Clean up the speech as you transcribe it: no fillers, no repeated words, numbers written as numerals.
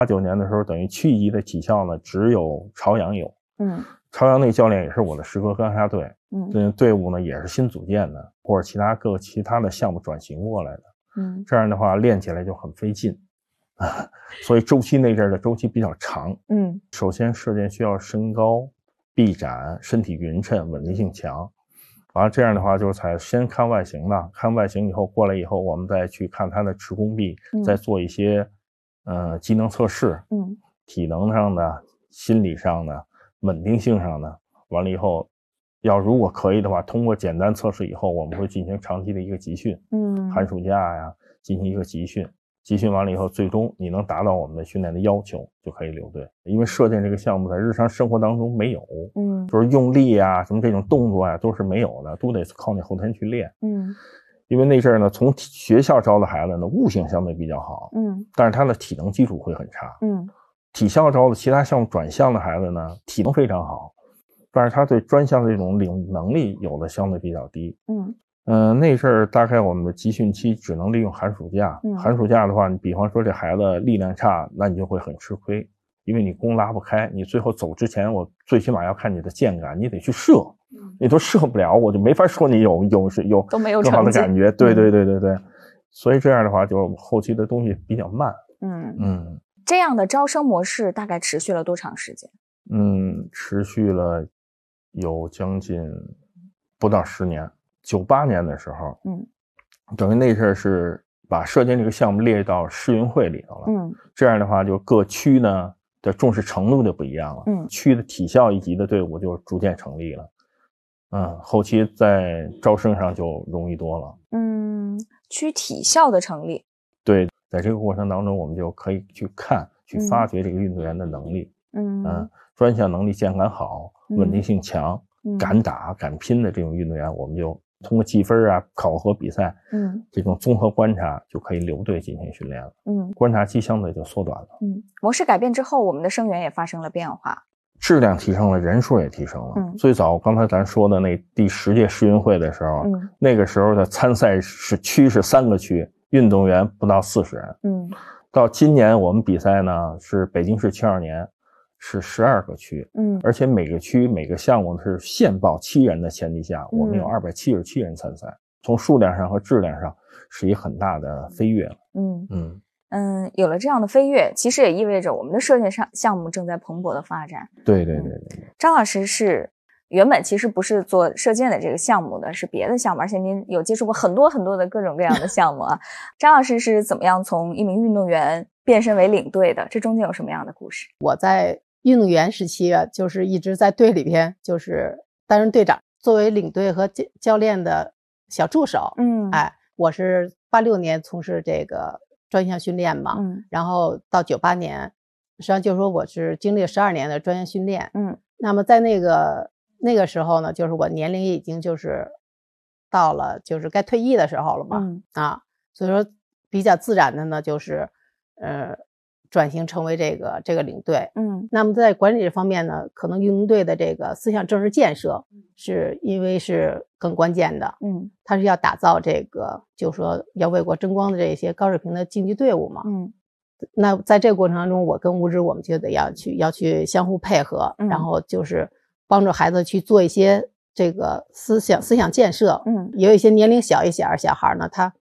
89年的时候，等于区一的体校呢只有朝阳有。朝阳那个教练也是我的师哥刚下队。队伍呢也是新组建的，或者其他的项目转型过来的。这样的话练起来就很费劲。所以周期那阵的周期比较长。首先射箭需要身高、臂展、身体匀称、稳定性强。完了这样的话就是先看外形了，看外形以后过来以后，我们再去看他的持弓臂，再做一些机能测试。体能上的、心理上的、稳定性上的。完了以后，如果可以的话，通过简单测试以后，我们会进行长期的一个集训。寒暑假呀进行一个集训。集训完了以后，最终你能达到我们的训练的要求，就可以留队。因为射箭这个项目在日常生活当中没有。就是用力啊什么这种动作啊都是没有的，都得靠你后天去练。因为那阵呢，从学校招的孩子呢，悟性相对比较好。但是他的体能基础会很差。体校招的其他项目转向的孩子呢，体能非常好，但是他对专项的这种领悟能力有的相对比较低。那阵儿大概我们的集训期只能利用寒暑假。寒暑假的话，你比方说这孩子力量差，那你就会很吃亏，因为你弓拉不开，你最后走之前，我最起码要看你的箭感，你得去射。你都射不了，我就没法说你有都没有更好的感觉。对。所以这样的话，就后期的东西比较慢。 这样的招生模式大概持续了多长时间？ 持续了有将近不到10年。98年的时候，等于那阵是把射箭这个项目列到市运会里头了。这样的话，就各区呢的重视程度就不一样了。区的体校一级的队伍就逐渐成立了。后期在招生上就容易多了。 区体校的成立， 对，在这个过程当中，我们就可以去发掘这个运动员的能力。专项能力、箭感好、稳定性强、敢打敢拼的这种运动员，我们就通过计分啊、考核比赛，这种综合观察就可以留队进行训练了。观察期相对就缩短了。 模式改变之后，我们的生源也发生了变化， 质量提升了，人数也提升了。最早刚才咱说的那第10届世运会的时候，那个时候的参赛区是3个区，运动员不到40人。到今年我们比赛呢是北京市72年是12个区。而且每个区每个项目是限报7人的前提下，我们有277人参赛。从数量上和质量上是一很大的飞跃了。 有了这样的飞跃，其实也意味着我们的射箭项目正在蓬勃的发展。 对。 张老师是原本其实不是做射箭的这个项目的，是别的项目，而且您有接触过很多的各种各样的项目啊。张老师是怎么样从一名运动员变身为领队的？这中间有什么样的故事？ 我在运动员时期啊，就是一直在队里边就是担任队长，作为领队和教练的小助手。我是86年从事这个专项训练嘛。然后到98年，实际上就是说我是经历了12年的专项训练。那么在那个时候呢，就是我年龄已经就是到了就是该退役的时候了嘛。所以说比较自然的呢，就是转型成为这个领队。那么在管理这方面呢，可能运动队的这个思想政治建设是因为是更关键的。它是要打造这个就是说要为国争光的这些高水平的竞技队伍嘛。那在这个过程当中，我跟吴指我们就得要去相互配合。然后就是帮助孩子去做一些这个思想建设。也有一些年龄小一些小孩呢，他